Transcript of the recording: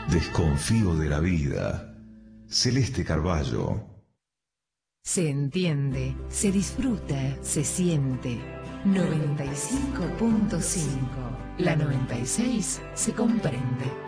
Desconfío de la vida. Celeste Carballo. Se entiende, se disfruta, se siente. 95.5. La 96 se comprende.